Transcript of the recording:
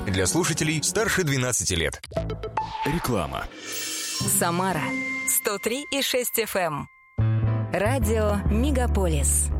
Для слушателей старше 12 лет. Реклама. Самара 103,6 FM. Радио Мегаполис.